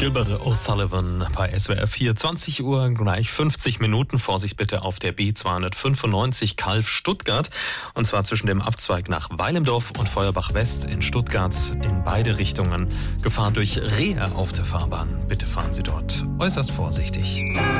Gilbert O'Sullivan bei SWR 4, 20 Uhr gleich 50 Minuten. Vorsicht bitte auf der B295 Calw-Stuttgart. Und zwar zwischen dem Abzweig nach Weilendorf und Feuerbach West in Stuttgart in beide Richtungen. Gefahr durch Rehe auf der Fahrbahn. Bitte fahren Sie dort äußerst vorsichtig.